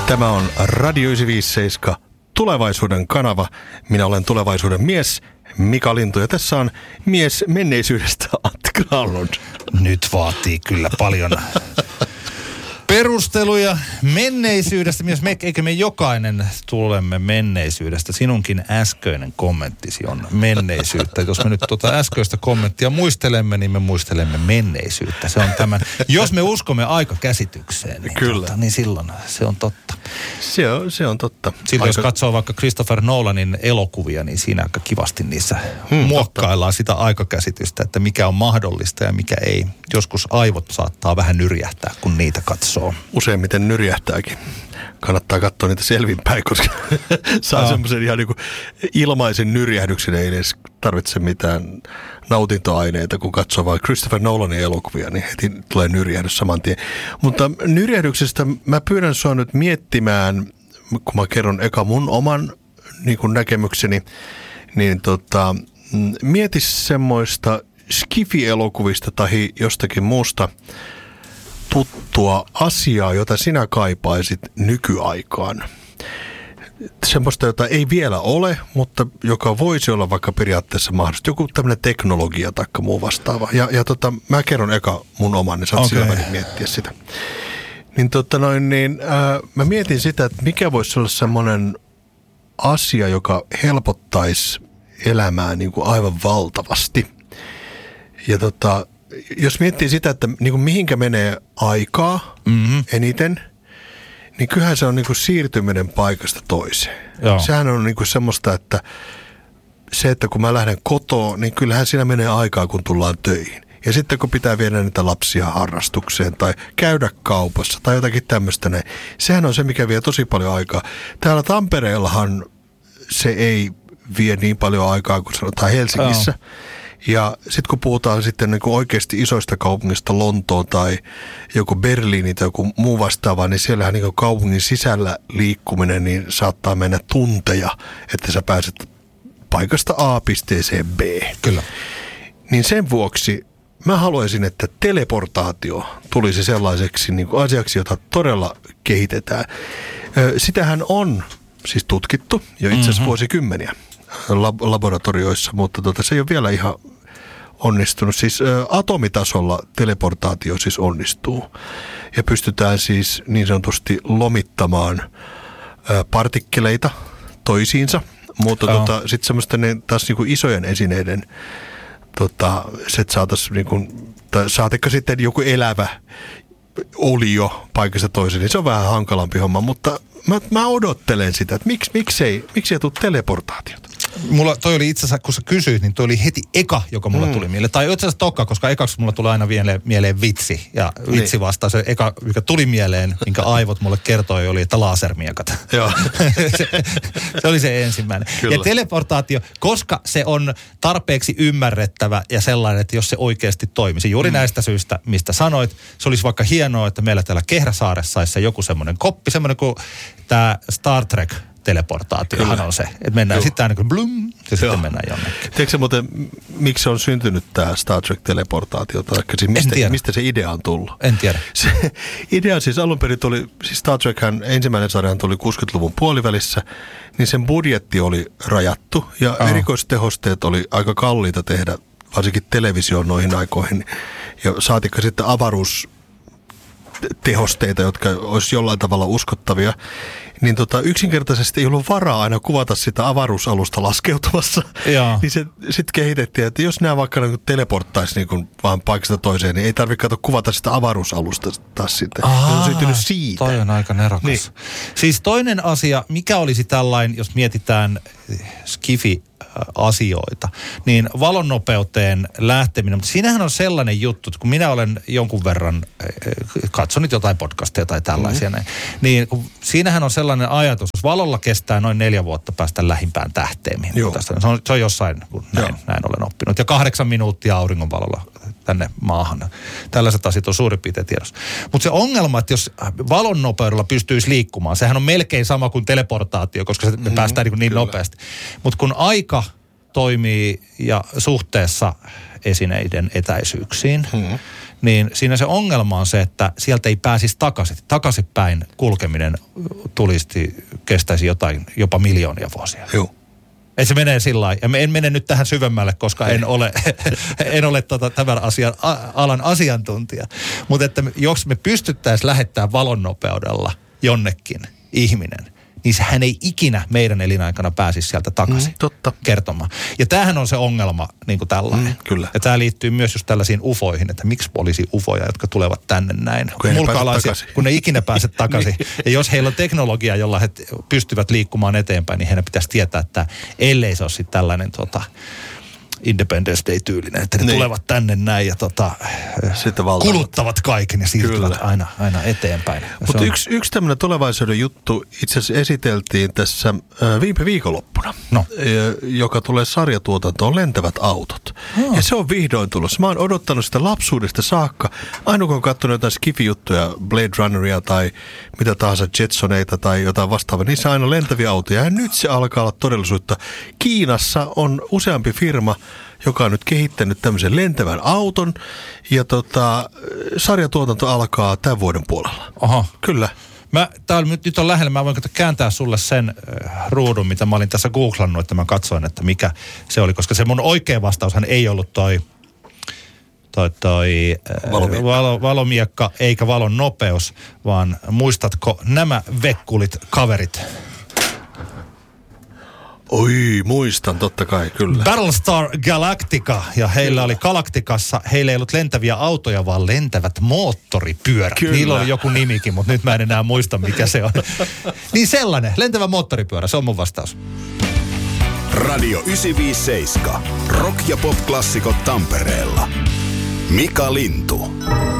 Tämä on Radio 957, tulevaisuuden kanava. Minä olen tulevaisuuden mies Mika Lintu ja tässä on mies menneisyydestä Antti Granlund. Nyt vaatii kyllä paljon perusteluja menneisyydestä. Eikö me jokainen tulemme menneisyydestä? Sinunkin äskeinen kommenttisi on menneisyyttä. Jos me nyt äskeistä kommenttia muistelemme, niin me muistelemme menneisyyttä. Se on tämän. Jos me uskomme aikakäsitykseen, niin silloin se on totta. Se on totta. Silloin jos katsoo vaikka Christopher Nolanin elokuvia, niin siinä aika kivasti niissä muokkaillaan sitä aikakäsitystä, että mikä on mahdollista ja mikä ei. Joskus aivot saattaa vähän nyrjähtää, kun niitä katsoo. Useimmiten nyrjähtääkin. Kannattaa katsoa niitä selvinpäin, koska saa semmoisen ihan niin kuin ilmaisen nyrjähdyksen, ei edes tarvitse mitään nautintoaineita, kun katsoo vain Christopher Nolanin elokuvia, niin heti tulee nyrjähdys saman tien. Mutta nyrjähdyksestä mä pyydän sua nyt miettimään, kun mä kerron eka mun oman niin kuin näkemykseni, niin mieti semmoista skifi-elokuvista tai jostakin muusta tuttua asiaa, jota sinä kaipaisit nykyaikaan. Semmoista, jota ei vielä ole, mutta joka voisi olla vaikka periaatteessa mahdollista. Joku tämmöinen teknologia tai muu vastaava. Ja mä kerron eka mun oman, niin saat sillä välin miettiä sitä. Niin mä mietin sitä, että mikä voisi olla semmoinen asia, joka helpottaisi elämää niin kuin aivan valtavasti. Ja jos miettii sitä, että niin kuin mihinkä menee aikaa eniten, niin kyllähän se on niin kuin siirtyminen paikasta toiseen. Joo. Sehän on niin kuin semmoista, että se, että kun mä lähden kotoa, niin kyllähän siinä menee aikaa, kun tullaan töihin. Ja sitten kun pitää viedä niitä lapsia harrastukseen tai käydä kaupassa tai jotakin tämmöistä näin, sehän on se, mikä vie tosi paljon aikaa. Täällä Tampereellahan se ei vie niin paljon aikaa kuin sanotaan Helsingissä. Joo. Ja sitten kun puhutaan sitten niin kuin oikeasti isoista kaupungista, Lontoon tai joku Berliini tai joku muu vastaava, niin siellähän niin kuin kaupungin sisällä liikkuminen niin saattaa mennä tunteja, että sä pääset paikasta A pisteeseen B. Kyllä. Niin sen vuoksi mä haluaisin, että teleportaatio tulisi sellaiseksi niin kuin asiaksi, jota todella kehitetään. Sitähän on siis tutkittu jo itse asiassa vuosikymmeniä laboratorioissa, mutta se ei ole vielä ihan onnistunut. Siis atomitasolla teleportaatio siis onnistuu ja pystytään siis niin sanotusti lomittamaan partikkeleita toisiinsa, mutta sitten semmoista taas niinku isojen esineiden se, että saataisiin niinku, saatikka sitten joku elävä olio paikasta toiseen, niin se on vähän hankalampi homma, mutta mä odottelen sitä, että miksi ei tule teleportaatiota? Mulla toi oli itse asiassa, kun sä kysyit, niin toi oli heti eka, joka mulla tuli mieleen. Tai itse asiassa tokka, koska ekaksi mulla tulee aina mieleen vitsi. Ja vitsi vastaan se eka, mikä tuli mieleen, minkä aivot mulle kertoi, oli, että lasermiekat. Joo. se oli se ensimmäinen. Kyllä. Ja teleportaatio, koska se on tarpeeksi ymmärrettävä ja sellainen, että jos se oikeasti toimisi. Juuri näistä syistä, mistä sanoit, se olisi vaikka hienoa, että meillä täällä Kehräsaaressa olisi joku semmoinen koppi, semmoinen kuin tämä Star Trek teleportaatiohan on se, että mennään sitten aina kuin blum, ja sitten mennään jonnekin. Tiedätkö muuten, miksi se on syntynyt tämä Star Trek-teleportaatio? Siis mistä se idea on tullut? En tiedä. Se idea siis alun perin tuli, siis Star Trekhän ensimmäinen sarjahan tuli 60-luvun puolivälissä, niin sen budjetti oli rajattu, ja erikoistehosteet oli aika kalliita tehdä, varsinkin televisioon noihin aikoihin, ja saatikka sitten avaruustehosteita, jotka olisi jollain tavalla uskottavia, niin yksinkertaisesti ei ollut varaa aina kuvata sitä avaruusalusta laskeutumassa. Niin se sitten kehitettiin, että jos nämä vaikka niin teleporttaisi niin vaan paikasta toiseen, niin ei tarvitse kuvata sitä avaruusalusta taas sitten. Se on syntynyt siitä. Toi on aika nerokas. Niin. Siis toinen asia, mikä olisi tällainen, jos mietitään skifi-asioita, niin valonnopeuteen lähteminen. Mutta siinähän on sellainen juttu, että kun minä olen jonkun verran katsonut jotain podcasteja tai tällaisia, niin siinähän on sellainen ajatus, että valolla kestää noin 4 vuotta päästä lähimpään tähteen. Se on jossain, kun näin olen oppinut. Ja 8 minuuttia auringonvalolla tänne maahan. Tällaiset asiat on suurin piirtein tiedossa. Mutta se ongelma, että jos valon nopeudella pystyisi liikkumaan, sehän on melkein sama kuin teleportaatio, koska me päästään niin nopeasti. Mutta kun aika toimii ja suhteessa esineiden etäisyyksiin, niin siinä se ongelma on se, että sieltä ei pääsisi takaisinpäin kulkeminen kestäisi jopa miljoonia vuosia. Joo. Että se menee sillä lailla. Ja en mene nyt tähän syvemmälle, koska en ole tämän alan asiantuntija. Mutta että jos me pystyttäisiin lähettämään valonnopeudella jonnekin ihminen, niin hän ei ikinä meidän elinaikana pääsisi sieltä takaisin kertomaan. Ja tämähän on se ongelma niin kuin tällainen. Kyllä. Ja tämä liittyy myös just tällaisiin ufoihin, että miksi olisi ufoja, jotka tulevat tänne näin. Kun ne ikinä pääse takaisin. Niin. Ja jos heillä on teknologia, jolla he pystyvät liikkumaan eteenpäin, niin heidän pitäisi tietää, että ellei se ole sitten tällainen Independence Day-tyylinen, että ne tulevat tänne näin ja kuluttavat kaiken ja siirtyvät aina eteenpäin. Mutta yksi tämmöinen tulevaisuuden juttu itse asiassa esiteltiin tässä viime viikonloppuna, joka tulee sarjatuotantoon, lentävät autot. Ja se on vihdoin tulossa. Mä oon odottanut sitä lapsuudesta saakka. Aina kun on katsonut jotain skifi-juttuja, Blade Runneria tai mitä tahansa Jetsoneita tai jotain vastaavaa, niissä on aina lentäviä autoja. Ja nyt se alkaa olla todellisuutta. Kiinassa on useampi firma, joka on nyt kehittänyt tämmöisen lentävän auton, ja sarjatuotanto alkaa tämän vuoden puolella. Oho. Kyllä. Nyt on lähellä, mä voin kääntää sulle sen ruudun, mitä mä olin tässä googlannut, että mä katsoin, että mikä se oli, koska se mun oikea vastaushan ei ollut toi valomiekka eikä valon nopeus, vaan muistatko nämä vekkulit kaverit? Oi, muistan, totta kai, kyllä. Battlestar Galactica, ja heillä oli Galacticassa, heillä ei ollut lentäviä autoja, vaan lentävät moottoripyörät. Kyllä. Niillä oli joku nimikin, mutta nyt mä en enää muista, mikä se on. Niin sellainen, lentävä moottoripyörä, se on mun vastaus. Radio 957, rock- ja pop-klassikot Tampereella. Mika Lintu.